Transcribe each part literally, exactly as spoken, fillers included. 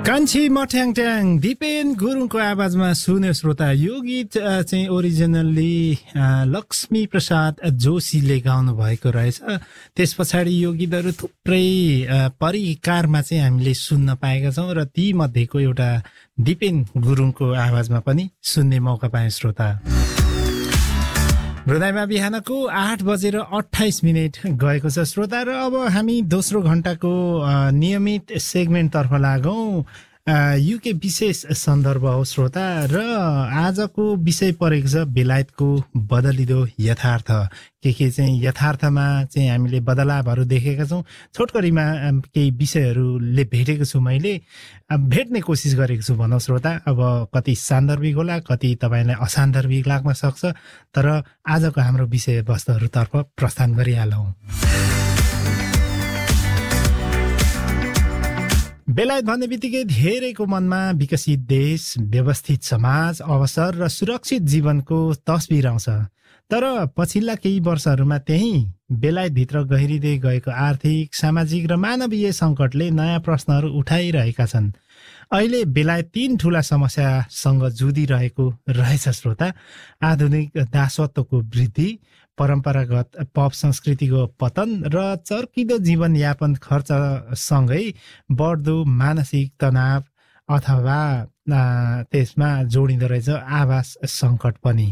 कान्छी मठ्याङट्याङ दिपेन गुरुङको आवाजमा सुन्यो श्रोता। यो गीत चाहिँ ओरिजिनल्ली लक्ष्मी प्रसाद जोशीले गाउनु भएको रहेछ। त्यस पछाडि यो गीतहरू थुप्रै परिकारमा चाहिँ हामीले सुन्न पाएका छौँ र ती मध्येको एउटा दिपेन गुरुङको आवाजमा पनि सुन्ने मौका पाएँ श्रोता। हृदयमा बिहानको आठ बजेर अठाइस मिनट गएको छ श्रोता र अब हामी दोस्रो घण्टाको नियमित सेगमेन्टतर्फ लागौँ। युके विशेष सन्दर्भ हो श्रोता र आजको विषय परेको छ बेलायतको बदलिदो यथार्थ। के के चाहिँ यथार्थमा चाहिँ हामीले बदलावहरू देखेका छौँ। छोटकरीमा केही विषयहरूले भेटेको छु, मैले भेट्ने कोसिस गरेको छु भनौँ श्रोता। अब कति सान्दर्भिक होला, कति तपाईँलाई असान्दर्भिक लाग्न सक्छ, तर आजको हाम्रो विषयवस्तुहरूतर्फ प्रस्थान गरिहालौँ। बेलायत भन्ने बित्तिकै धेरैको मनमा विकसित देश, व्यवस्थित समाज, अवसर र सुरक्षित जीवनको तस्बिर आउँछ। तर पछिल्ला केही वर्षहरूमा त्यही बेलायतभित्र गहिरिँदै गएको आर्थिक, सामाजिक र मानवीय सङ्कटले नयाँ प्रश्नहरू उठाइरहेका छन्। अहिले बेलायत तीन ठूला समस्यासँग जुधिरहेको रहेछ श्रोता। आधुनिक दासत्वको वृद्धि, परम्परागत पप संस्कृतिको पतन र चर्किदो जीवनयापन खर्चसँगै बढ्दो मानसिक तनाव अथवा त्यसमा जोडिँदो रहेछ आवास सङ्कट पनि।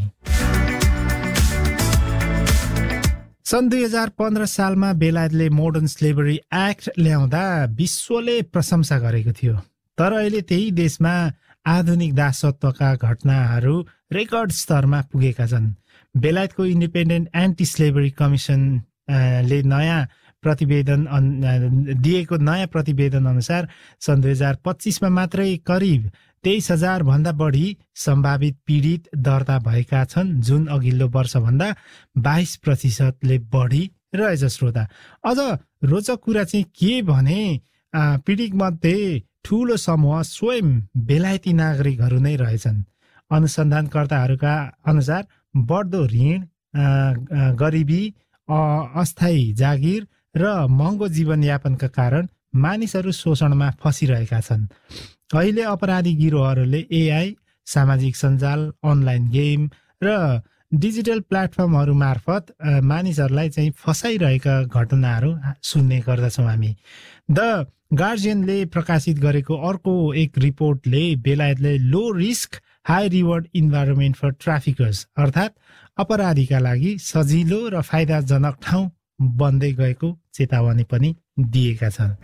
सन् दुई हजार पन्ध्र सालमा बेलायतले मोडर्न स्लेभरी एक्ट ल्याउँदा विश्वले प्रशंसा गरेको थियो। तर अहिले त्यही देशमा आधुनिक दासत्वका घटनाहरू रेकर्ड स्तरमा पुगेका छन्। बेलायतको इन्डिपेन्डेन्ट एन्टी स्लेभरी कमिसनले नयाँ प्रतिवेदन दिएको नयाँ प्रतिवेदन अनुसार सन् दुई हजार पच्चिसमा मात्रै करिब तेइस हजार भन्दा बढी सम्भावित पीडित दर्ता भएका छन्, जुन अघिल्लो वर्षभन्दा बाइस प्रतिशतले बढी रहेछ श्रोता। अझ रोचक कुरा चाहिँ के भने पीडित मध्ये ठूलो समूह स्वयं बेलायती नागरिकहरू नै रहेछन्। अनुसन्धानकर्ताहरूका अनुसार बढ्दो ऋण, गरिबी, अस्थायी जागिर र महँगो जीवनयापनका कारण मानिसहरू शोषणमा फसिरहेका छन्। अहिले अपराधी गिरोहहरूले एआई, सामाजिक सञ्जाल, अनलाइन गेम र डिजिटल प्लेटफर्महरू मार्फत मानिसहरूलाई चाहिँ फसाइरहेका घटनाहरू सुन्ने गर्दछौँ हामी। द गार्जियनले प्रकाशित गरेको अर्को एक रिपोर्टले बेलायतले low risk high reward environment for ट्राफिकर्स अर्थात् अपराधीका लागि सजिलो र फाइदाजनक ठाउँ बन्दै गएको चेतावनी पनि दिएका छन्।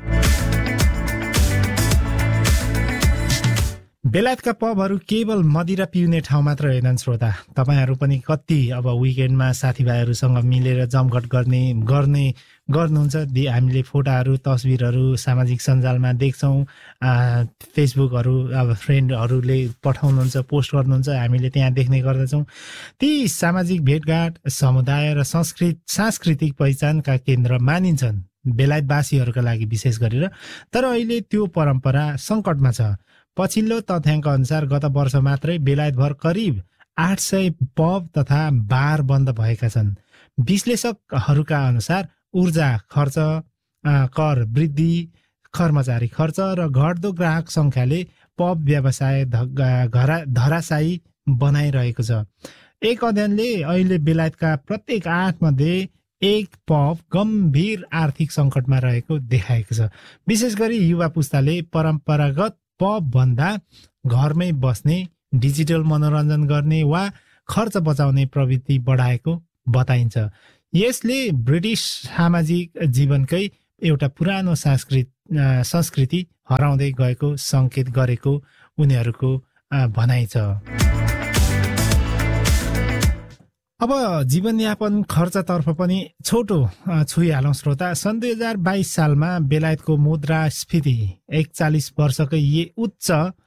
बेलायतका पबहरू केवल मदिरा पिउने ठाउँ मात्र होइनन् श्रोता। तपाईँहरू पनि कति अब विकेन्डमा साथीभाइहरूसँग मिलेर जमघट गर्ने गर्ने गर्नुहुन्छ। हामीले फोटाहरू, तस्बिरहरू सामाजिक सञ्जालमा देख्छौँ। फेसबुकहरू अब फ्रेन्डहरूले पठाउनुहुन्छ, पोस्ट गर्नुहुन्छ, हामीले त्यहाँ देख्ने गर्दछौँ। ती सामाजिक भेटघाट समुदाय र संस्कृत सांस्कृतिक पहिचानका केन्द्र मानिन्छन् बेलायतवासीहरूका लागि विशेष गरेर। तर अहिले त्यो परम्परा सङ्कटमा छ। पछिल्लो तथ्याङ्क अनुसार गत वर्ष मात्रै बेलायतभर करिब आठ सय पब तथा बार बन्द भएका छन्। विश्लेषकहरूका अनुसार ऊर्जा खर्च, कर वृद्धि, कर्मचारी खर्च र घट्दो ग्राहक सङ्ख्याले पब व्यवसाय धराशायी बनाइरहेको छ। एक अध्ययनले अहिले बेलायतका प्रत्येक आठ मध्ये एक पब गम्भीर आर्थिक सङ्कटमा रहेको देखाएको छ। विशेष गरी युवा पुस्ताले परम्परागत पब भन्दा घरमै बस्ने, डिजिटल मनोरञ्जन गर्ने वा खर्च बचाउने प्रवृत्ति बढाएको बताइन्छ। यसले ब्रिटिस सामाजिक जीवनकै एउटा पुरानो संस्कृति संस्कृति हराउँदै गएको सङ्केत गरेको उनीहरूको भनाइ छ। अब जीवनयापन खर्चतर्फ पनि छोटो छुइहालौँ श्रोता। सन् दुई हजार बाइस सालमा बेलायतको मुद्रास्फीति एकचालिस वर्षकै ये उच्च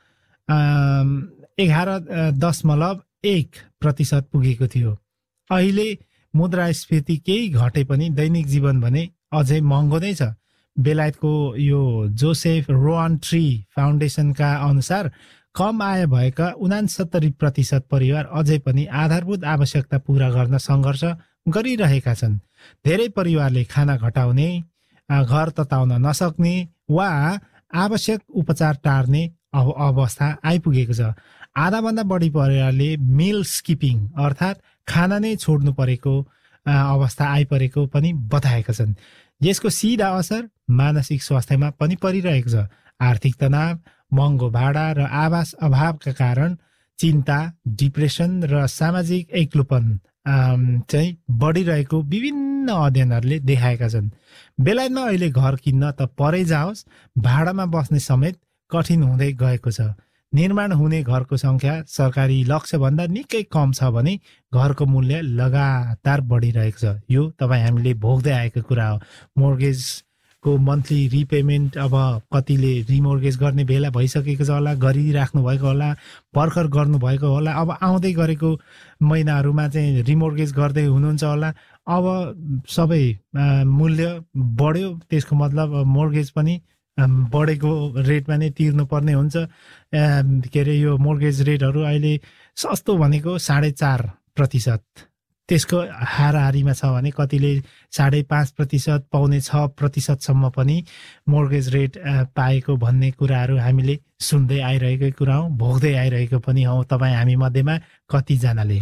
एघार दशमलव एक प्रतिशत पुगेको थियो। अहिले मुद्रास्फीति केही घटे पनि दैनिक जीवन भने अझै महँगो नै छ। बेलायतको यो जोसेफ रोआन ट्री फाउन्डेसनका अनुसार कम आय भएका उनासत्तरी प्रतिशत परिवार अझै पनि आधारभूत आवश्यकता पूरा गर्न सङ्घर्ष गरिरहेका छन्। धेरै परिवारले खाना घटाउने, घर तताउन नसक्ने वा आवश्यक उपचार टार्ने अब अवस्था आइपुगेको छ। आधाभन्दा बढी परिवारले मिल स्किपिङ अर्थात् खाना नै छोड्नु परेको अवस्था आइपरेको पनि बताएका छन्। यसको सिधा असर मानसिक स्वास्थ्यमा पनि परिरहेको छ। आर्थिक तनाव, महँगो भाडा र आवास अभावका कारण चिन्ता, डिप्रेसन र सामाजिक एक्लोपन चाहिँ बढिरहेको विभिन्न अध्ययनहरूले देखाएका छन्। बेलायतमा अहिले घर किन्न त परै जाओस्, भाडामा बस्ने समेत कठिन हुँदै गएको छ। निर्माण हुने घरको संख्या सरकारी लक्ष्यभन्दा निकै कम छ भने घरको मूल्य लगातार बढिरहेको छ। यो तपाईँ हामीले भोग्दै आएको कुरा हो। मोर्गेजको मन्थली रिपेमेन्ट अब कतिले रिमोर्गेज गर्ने बेला भइसकेको छ होला, गरिराख्नु भएको होला, भर्खर गर्नुभएको होला, अब आउँदै गरेको महिनाहरूमा चाहिँ रिमोर्गेज गर्दै हुनुहुन्छ होला। अब सबै मूल्य बढ्यो, त्यसको मतलब मोर्गेज पनि बढेको रेटमा नै तिर्नुपर्ने हुन्छ। के अरे यो मोर्गेज रेटहरू अहिले सस्तो भनेको साढे चार प्रतिशत, त्यसको हाराहारीमा छ भने कतिले साढे पाँच प्रतिशत पाउने छ प्रतिशतसम्म पनि मोर्गेज रेट पाएको भन्ने कुराहरू हामीले सुन्दै आइरहेकै कुरा हौँ, भोग्दै आइरहेको पनि हौँ तपाईँ हामी मध्येमा कतिजनाले।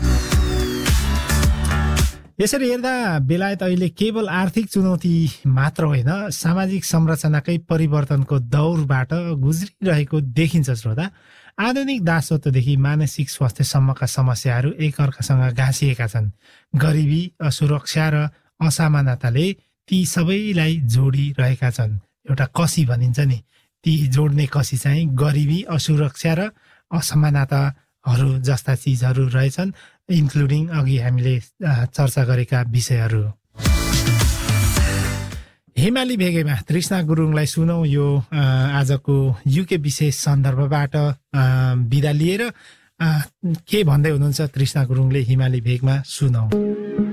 यसरी हेर्दा बेलायत अहिले केवल आर्थिक चुनौती मात्र होइन, सामाजिक संरचनाकै परिवर्तनको दौरबाट गुज्रिरहेको देखिन्छ। श्रोता, आधुनिक दासत्वदेखि मानसिक स्वास्थ्यसम्मका समस्याहरू एकअर्कासँग गाँसिएका छन्। गरिबी, असुरक्षा र असमानताले ती सबैलाई जोडिरहेका छन्। एउटा कसी भनिन्छ नि, ती जोड्ने कसी चाहिँ गरिबी, असुरक्षा र असमानताहरू जस्ता चिजहरू रहेछन्, इन्क्लुडिङ अघि हामीले चर्चा गरेका विषयहरू। हिमाली भेगेमा तृष्णा गुरुङलाई सुनौ यो आजको युके विशेष सन्दर्भबाट बिदा लिएर के भन्दै हुनुहुन्छ तृष्णा गुरुङले हिमाली भेगमा सुनौ।